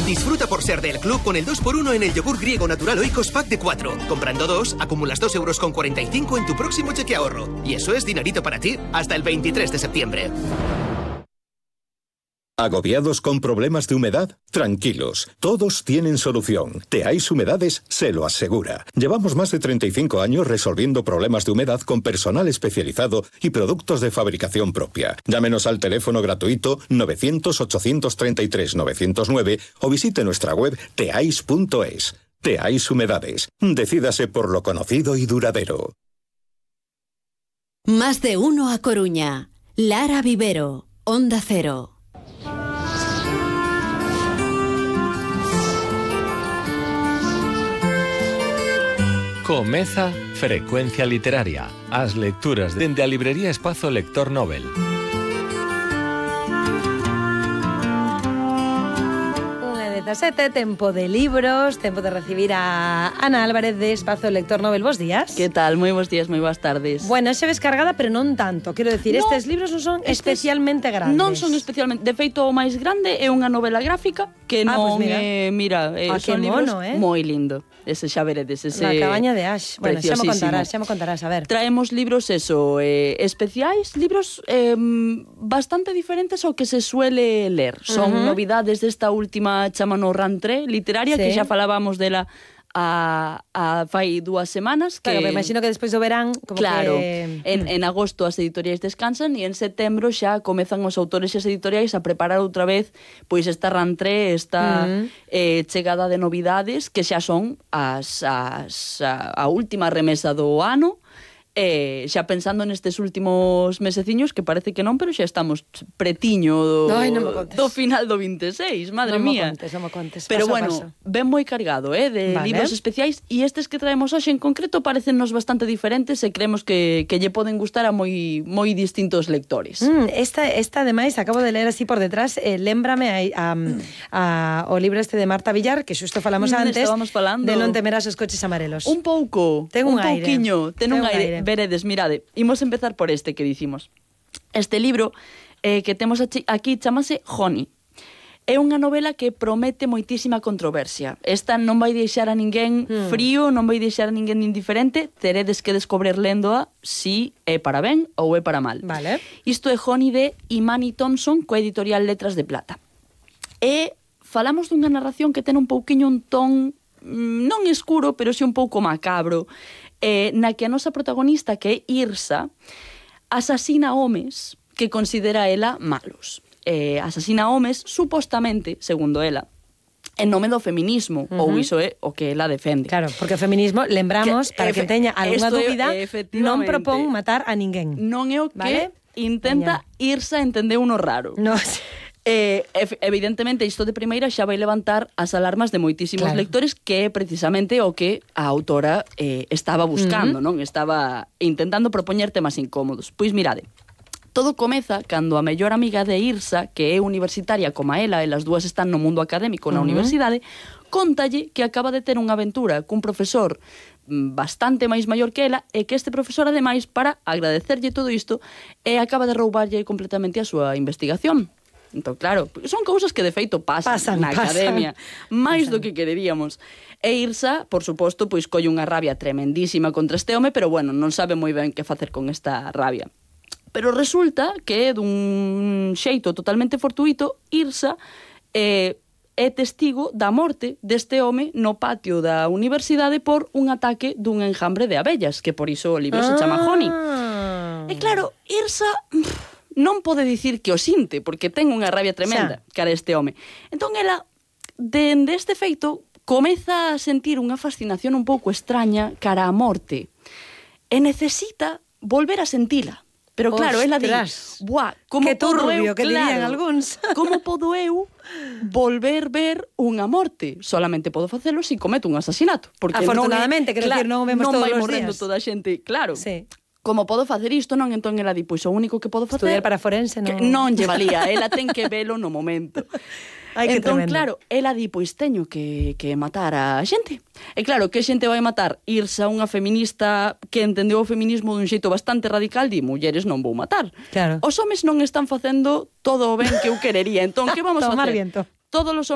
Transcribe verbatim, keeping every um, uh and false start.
Disfruta por ser del club con el dos por uno en el yogur griego natural Oikos Pack de cuatro. Comprando dos, acumulas dos euros con cuarenta y cinco en tu próximo cheque ahorro. Y eso es dinerito para ti hasta el veintitrés de septiembre. ¿Agobiados con problemas de humedad? Tranquilos, todos tienen solución. Teáis Humedades se lo asegura. Llevamos más de treinta y cinco años resolviendo problemas de humedad con personal especializado y productos de fabricación propia. Llámenos al teléfono gratuito novecientos, ochocientos treinta y tres, novecientos nueve o visite nuestra web teais punto es. Teáis Humedades. Decídase por lo conocido y duradero. Más de uno a Coruña. Lara Vivero, Onda Cero. Comeza Frecuencia Literaria, as lecturas dende a librería Espazo Lector Nobel. dezasete, tempo de libros, tempo de recibir a Ana Álvarez de Espazo Lector Nobel. Bos días. Que tal? Moi bos días, moi boas tardes. Bueno, xe ves cargada, pero non tanto. Quero decir, no, estes libros non son estes especialmente grandes. Non son especialmente. De feito, o máis grande é unha novela gráfica que ah, non pues mira. é... Mira, eh, ah, son mono, libros eh? moi lindo. Ese xa veredes, ese... La cabaña de Ash. Bueno, xa me contarás, xa me contarás, a ver. Traemos libros, eso, eh, especiais, libros eh, bastante diferentes ao que se suele ler. Son uh-huh. novidades desta última chamano rentrée literaria, sí. que xa falábamos dela a, a fai dúas semanas. Que, claro, me imagino que despois do verán como claro, que... en, en agosto as editoriais descansan e en setembro xa comezan os autores e as editoriais a preparar outra vez pois esta rentrée, esta uh-huh. eh, chegada de novidades que xa son as, as, a, a última remesa do ano. Eh, xa pensando nestes últimos meseciños, que parece que non, pero xa estamos pretiño do, Ai, non do final do vinte e seis, madre non mía. Non me contes, non me contes. Pero paso, bueno, paso. ven moi cargado, eh, de vale. libros especiais, e estes que traemos hoxe en concreto parecennos bastante diferentes e creemos que, que lle poden gustar a moi moi distintos lectores. Mm, esta, esta ademais, acabo de ler así por detrás, eh, lémbrame a, a, a, o libro este de Marta Villar, que xusto falamos mm, antes, falando. de Non temerás os coches amarelos. Un pouco, ten un, un aire. pouquiño, ten, ten un aire. aire. Veredes, mirade, imos empezar por este que dicimos. Este libro eh, que temos aquí chamase Honey. É unha novela que promete moitísima controversia. Esta non vai deixar a ninguén hmm. frío, non vai deixar a ninguén indiferente. Teredes que descobrir léndoa si é para ben ou é para mal. Vale. Isto é Honey de Imani Thompson, coa editorial Letras de Plata. E falamos dunha narración que ten un pouquiño un ton non escuro, pero si un pouco macabro, eh, na que a nosa protagonista, que é Irsa, asasina homes que considera ela malos. Eh, asasina homes, supostamente, segundo ela, en nome do feminismo, uh-huh. ou iso é o que ela defende. Claro, porque o feminismo, lembramos, que, para que teña algunha dúbida, non propón matar a ninguén. Non é o que ¿vale? intenta Veña. Irsa entender uno raro. No, Eh, evidentemente, isto de primeira xa vai levantar as alarmas de moitísimos claro. lectores, que é precisamente o que a autora eh, estaba buscando, uh-huh. non? Estaba intentando propoñer temas incómodos. Pois mirade, todo comeza cando a mellor amiga de Irsa, que é universitaria como a ela, e as dúas están no mundo académico na uh-huh. universidade, contalle que acaba de ter unha aventura cun profesor bastante máis maior que ela, e que este profesor, ademais, para agradecerlle todo isto, eh, acaba de roubarlle completamente a súa investigación. Entón, claro, son cousas que de feito pasan, pasan na pasan. academia, máis pasan. do que quereríamos. E Irsa, por suposto, pois colle unha rabia tremendísima contra este home, pero bueno, non sabe moi ben que facer con esta rabia. Pero resulta que dun xeito totalmente fortuito, Irsa eh, é testigo da morte deste home no patio da universidade por un ataque dun enjambre de abellas, que por iso o libro ah. se chama Honey. E claro, Irsa... Pff, non pode dicir que o sinte, porque ten unha rabia tremenda xa. cara este home. Entón, ela, dende este feito, comeza a sentir unha fascinación un pouco extraña cara a morte. E necesita volver a sentila. Pero claro, ela di, buah, como que podo turbio, eu, que claro, dirían algúns. como podo eu volver ver unha morte? Solamente podo facelo se si cometo un asasinato. Porque afortunadamente, quero claro, dicir, non o vemos non todos vai os morrendo días. toda a xente, claro. Sí. Como podo facer isto, non? Entón ela di, pois o único que podo facer... Estudiar para forense, non? Que non lle valía, ela ten que velo no momento. Ai, que entón, tremendo. claro, ela di, pois teño que, que matar a xente. E claro, que xente vai matar? Irse a unha feminista que entendeu o feminismo dun xeito bastante radical, di, mulleres non vou matar. Claro. Os homes non están facendo todo o ben que eu querería, entón, que vamos a facer? facer? Viento. Todos os